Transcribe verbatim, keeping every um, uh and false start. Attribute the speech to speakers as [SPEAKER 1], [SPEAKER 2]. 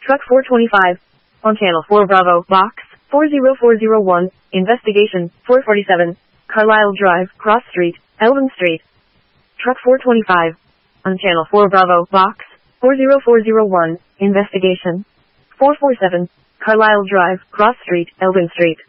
[SPEAKER 1] Truck four twenty-five. On Channel four Bravo, Box four zero four zero one, Investigation, four forty-seven, Carlisle Drive, Cross Street, Elvin Street. Truck four twenty-five. On Channel four Bravo, Box four zero four zero one, Investigation, four forty-seven, Carlisle Drive, Cross Street, Elvin Street.